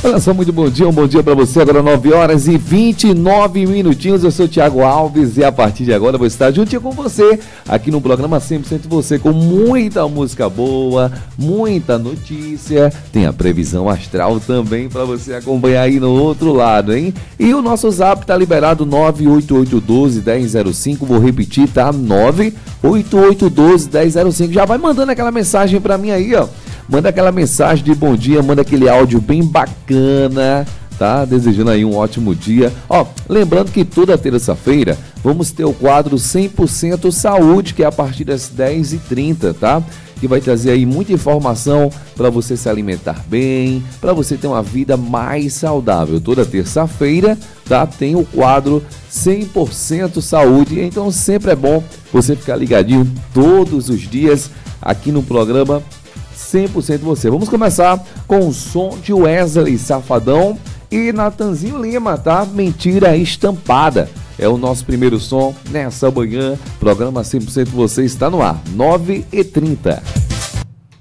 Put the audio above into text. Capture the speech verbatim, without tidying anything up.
Olha só, muito bom dia, um bom dia para você. Agora nove horas e vinte e nove minutinhos. Eu sou o Thiago Alves e a partir de agora vou estar juntinho com você aqui no programa cem por cento Você, com muita música boa, muita notícia. Tem a previsão astral também para você acompanhar aí no outro lado, hein? E o nosso zap tá liberado nove oito oito um dois, um zero zero cinco. Vou repetir, tá? nove oito oito um dois, um zero zero cinco. Já vai mandando aquela mensagem para mim aí, ó. Manda aquela mensagem de bom dia, manda aquele áudio bem bacana, tá? Desejando aí um ótimo dia. Ó, lembrando que toda terça-feira vamos ter o quadro cem por cento Saúde, que é a partir das dez e trinta, tá? Que vai trazer aí muita informação para você se alimentar bem, para você ter uma vida mais saudável. Toda terça-feira, tá? Tem o quadro cem por cento Saúde, então sempre é bom você ficar ligadinho todos os dias aqui no programa cem por cento Você. Vamos começar com o som de Wesley Safadão e Natanzinho Lima, tá? Mentira Estampada. É o nosso primeiro som nessa manhã. Programa cem por cento Você está no ar. nove e trinta.